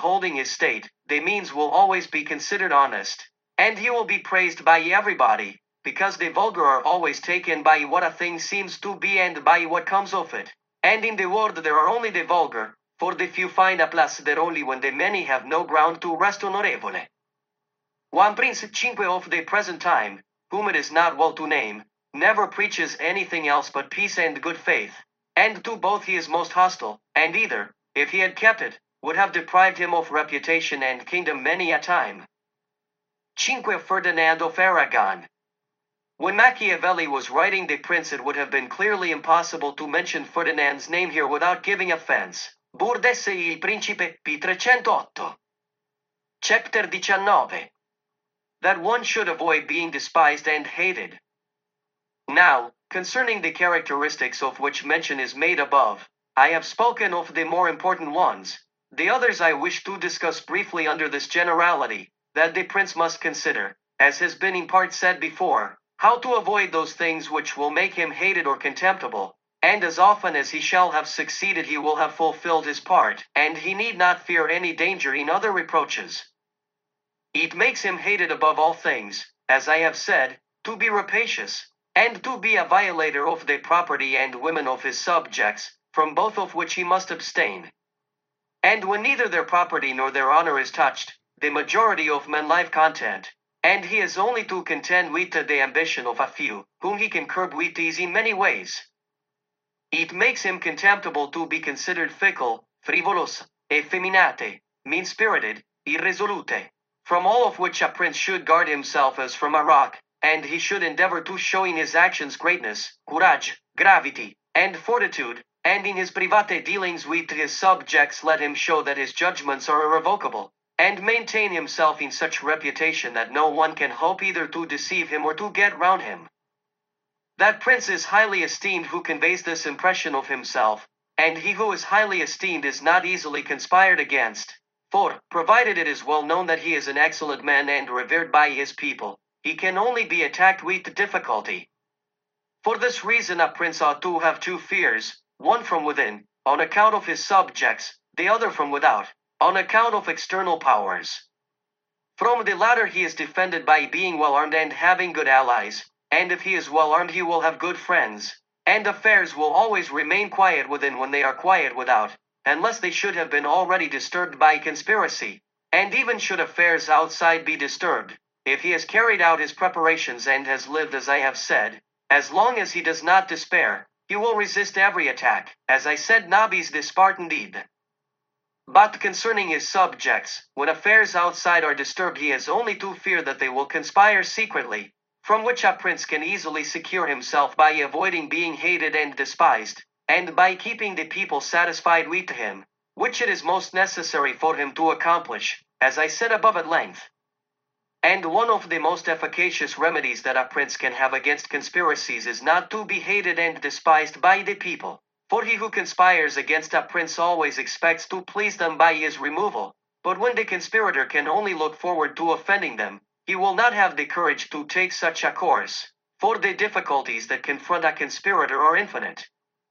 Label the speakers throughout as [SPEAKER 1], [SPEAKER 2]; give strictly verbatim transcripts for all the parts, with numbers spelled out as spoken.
[SPEAKER 1] holding his state, the means will always be considered honest, and he will be praised by everybody, because the vulgar are always taken by what a thing seems to be and by what comes of it. And in the world there are only the vulgar, for the few find a place there only when the many have no ground to rest onorevole. One Prince Cinque of the present time, whom it is not well to name, never preaches anything else but peace and good faith, and to both he is most hostile, and either, if he had kept it, would have deprived him of reputation and kingdom many a time. Cinque Ferdinand of Aragon. When Machiavelli was writing The Prince, it would have been clearly impossible to mention Ferdinand's name here without giving offense. Burdesse il Principe, p. three oh eight. Chapter nineteen. That one should avoid being despised and hated. Now, concerning the characteristics of which mention is made above, I have spoken of the more important ones. The others I wish to discuss briefly under this generality, that the prince must consider, as has been in part said before, how to avoid those things which will make him hated or contemptible, and as often as he shall have succeeded he will have fulfilled his part, and he need not fear any danger in other reproaches. It makes him hated above all things, as I have said, to be rapacious, and to be a violator of the property and women of his subjects, from both of which he must abstain. And when neither their property nor their honor is touched, the majority of men live content, and he is only to contend with the ambition of a few, whom he can curb with ease in many ways. It makes him contemptible to be considered fickle, frivolous, effeminate, mean-spirited, irresolute, from all of which a prince should guard himself as from a rock, and he should endeavor to show in his actions greatness, courage, gravity, and fortitude, and in his private dealings with his subjects let him show that his judgments are irrevocable, and maintain himself in such reputation that no one can hope either to deceive him or to get round him. That prince is highly esteemed who conveys this impression of himself, and he who is highly esteemed is not easily conspired against, for, provided it is well known that he is an excellent man and revered by his people, he can only be attacked with difficulty. For this reason a prince ought to have two fears, one from within, on account of his subjects, the other from without, on account of external powers. From the latter he is defended by being well armed and having good allies, and if he is well armed he will have good friends, and affairs will always remain quiet within when they are quiet without, unless they should have been already disturbed by conspiracy, and even should affairs outside be disturbed, if he has carried out his preparations and has lived as I have said, as long as he does not despair, he will resist every attack, as I said nobis the Spartan did. But concerning his subjects, when affairs outside are disturbed he has only to fear that they will conspire secretly, from which a prince can easily secure himself by avoiding being hated and despised, and by keeping the people satisfied with him, which it is most necessary for him to accomplish, as I said above at length. And one of the most efficacious remedies that a prince can have against conspiracies is not to be hated and despised by the people. For he who conspires against a prince always expects to please them by his removal, but when the conspirator can only look forward to offending them, he will not have the courage to take such a course, for the difficulties that confront a conspirator are infinite.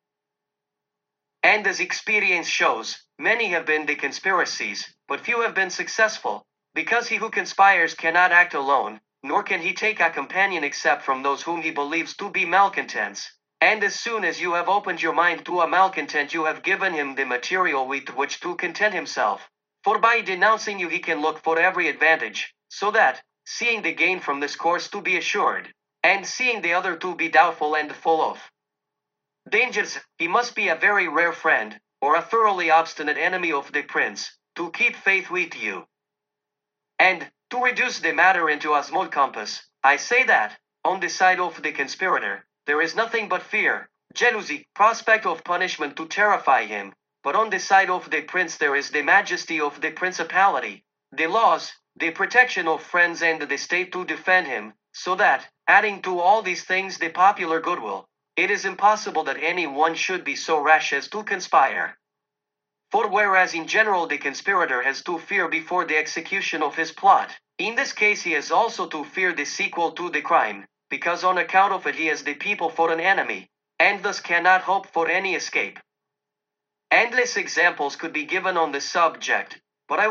[SPEAKER 1] And as experience shows, many have been the conspiracies, but few have been successful, because he who conspires cannot act alone, nor can he take a companion except from those whom he believes to be malcontents. And as soon as you have opened your mind to a malcontent you have given him the material with which to content himself. For by denouncing you he can look for every advantage, so that, seeing the gain from this course to be assured, and seeing the other to be doubtful and full of dangers, he must be a very rare friend, or a thoroughly obstinate enemy of the prince, to keep faith with you. And, to reduce the matter into a small compass, I say that, on the side of the conspirator, there is nothing but fear, jealousy, prospect of punishment to terrify him, but on the side of the prince there is the majesty of the principality, the laws, the protection of friends and the state to defend him, so that, adding to all these things the popular goodwill, it is impossible that any one should be so rash as to conspire. For whereas in general the conspirator has to fear before the execution of his plot, in this case he has also to fear the sequel to the crime, because on account of it he has the people for an enemy, and thus cannot hope for any escape. Endless examples could be given on this subject,